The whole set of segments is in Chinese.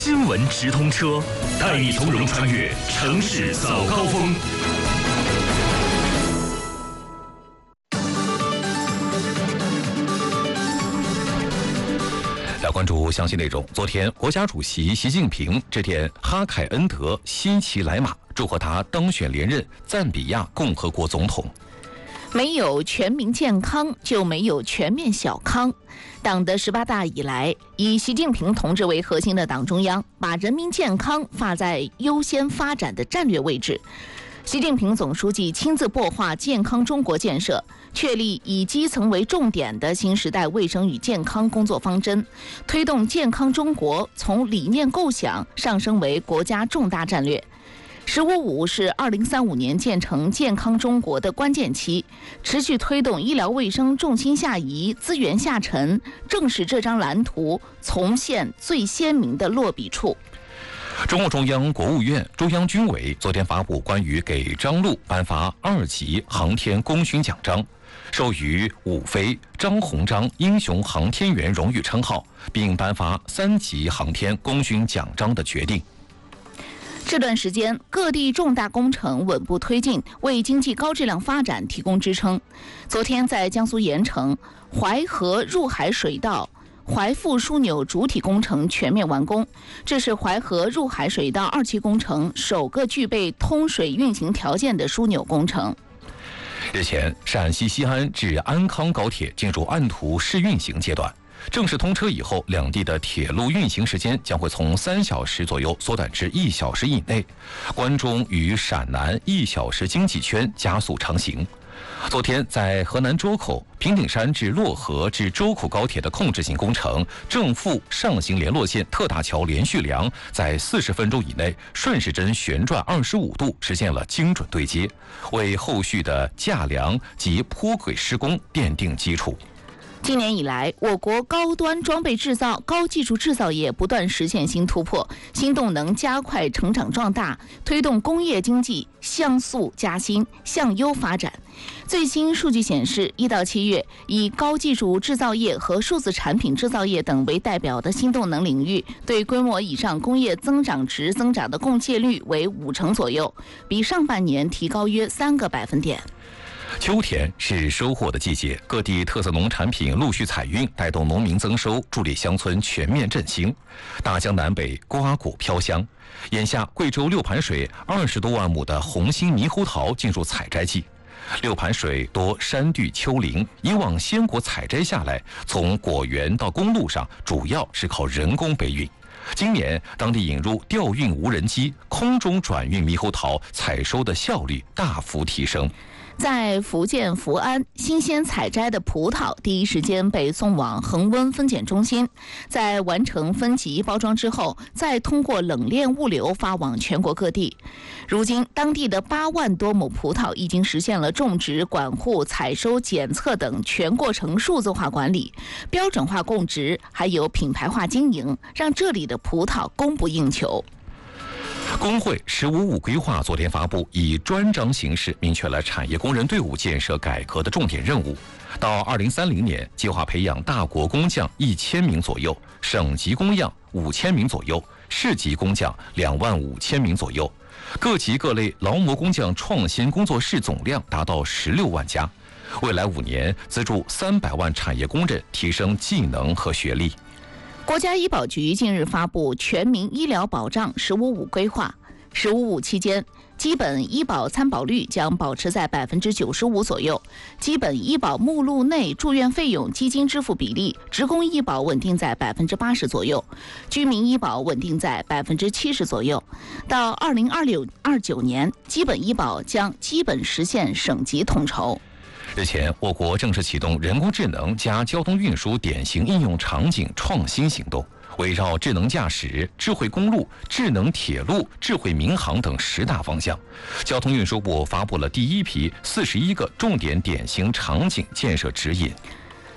新闻直通车，带你从容穿越城市早高峰。来关注详细内容。昨天，国家主席习近平致电哈凯恩德新奇莱马，祝贺他当选连任赞比亚共和国总统。 没有全民健康，就没有全面小康。党的18大以来，以习近平同志为核心的党中央，把人民健康放在优先发展的战略位置。习近平总书记亲自擘画健康中国建设，确立以基层为重点的新时代卫生与健康工作方针，推动健康中国从理念构想上升为国家重大战略。“15+5”是2035年建成健康中国的关键期，持续推动医疗卫生重心下移、资源下沉，正是这张蓝图重现最鲜明的落笔处。 中共中央、国务院、中央军委昨天发布关于给张路颁发2级航天功勋奖章，授予伍飞、张鸿章英雄航天员荣誉称号，并颁发3级航天功勋奖章的决定。 这段时间，各地重大工程稳步推进，为经济高质量发展提供支撑。昨天，在江苏盐城，淮河入海水道淮复枢纽主体工程全面完工，这是淮河入海水道2期工程首个具备通水运行条件的枢纽工程。 日前，陕西西安至安康高铁进入按图试运行阶段。正式通车以后，两地的铁路运行时间将会从3小时左右缩短至1小时以内。关中与陕南1小时经济圈加速成型。昨天，在河南周口平顶山至漯河至周口高铁的控制性工程正负上行联络线特大桥连续梁，在40分钟以内顺时针旋转25度，实现了精准对接，为后续的架梁及铺轨施工奠定基础。 今年以来，我国高端装备制造、高技术制造业不断实现新突破，新动能加快成长壮大，推动工业经济向速加新、向优发展。最新数据显示，1到7月，以高技术制造业和数字产品制造业等为代表的新动能领域，对规模以上工业增长值增长的贡献率为50%左右，比上半年提高约3个百分点。 秋天是收获的季节，各地特色农产品陆续采运，带动农民增收，助力乡村全面振兴。大江南北瓜果飘香，眼下贵州六盘水20多万亩的红心猕猴桃进入采摘季。六盘水多山地丘陵，以往鲜果采摘下来，从果园到公路上主要是靠人工背运。今年当地引入吊运无人机，空中转运猕猴桃，采收的效率大幅提升。 在福建福安，新鲜采摘的葡萄第一时间被送往恒温分拣中心，在完成分级包装之后，再通过冷链物流发往全国各地。如今，当地的8万多亩葡萄已经实现了种植、管护、采收、检测等全过程数字化管理、标准化供值，还有品牌化经营，让这里的葡萄供不应求。 工会“15+5”规划昨天发布，以专章形式明确了产业工人队伍建设改革的重点任务。到2030年，计划培养大国工匠1000名左右，省级工匠5000名左右，市级工匠25000名左右。各级各类劳模工匠创新工作室总量达到16万家。未来5年，资助300万产业工人提升技能和学历。 国家医保局近日发布全民医疗保障“15+5”规划。“15+5”期间，基本医保参保率将保持在95%左右，基本医保目录内住院费用基金支付比例，职工医保稳定在80%左右，居民医保稳定在70%左右。到2026-29年，基本医保将基本实现省级统筹。 日前，我国正式启动人工智能加交通运输典型应用场景创新行动，围绕智能驾驶、智慧公路、智能铁路、智慧民航等10大方向，交通运输部发布了第一批41个重点典型场景建设指引。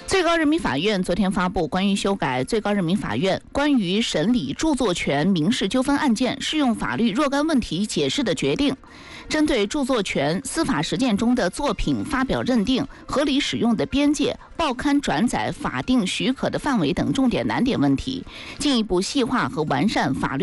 最高人民法院昨天发布关于修改最高人民法院关于审理著作权民事纠纷案件适用法律若干问题解释的决定，针对著作权司法实践中的作品发表认定、合理使用的边界、报刊转载法定许可的范围等重点难点问题，进一步细化和完善法律